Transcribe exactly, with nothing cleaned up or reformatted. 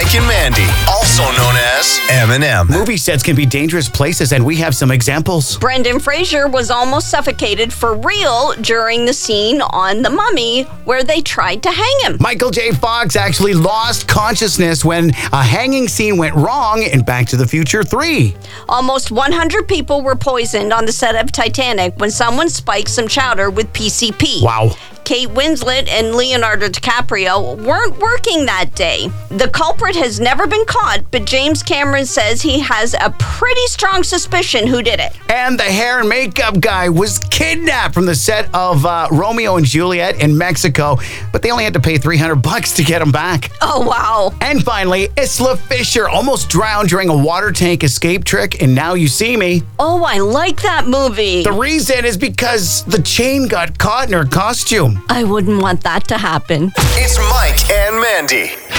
Mike and Mandy, also known as M and M. Movie sets can be dangerous places, and we have some examples. Brendan Fraser was almost suffocated for real during the scene on The Mummy where they tried to hang him. Michael J. Fox actually lost consciousness when a hanging scene went wrong in Back to the Future three. Almost one hundred people were poisoned on the set of Titanic when someone spiked some chowder with P C P. Wow. Kate Winslet and Leonardo DiCaprio weren't working that day. The culprit has never been caught, but James Cameron says he has a pretty strong suspicion who did it. And the hair and makeup guy was kidnapped from the set of uh, Romeo and Juliet in Mexico, but they only had to pay three hundred bucks to get him back. Oh, wow. And finally, Isla Fisher almost drowned during a water tank escape trick in Now You See Me. Oh, I like that movie. The reason is because the chain got caught in her costume. I wouldn't want that to happen. It's Mike and Mandy.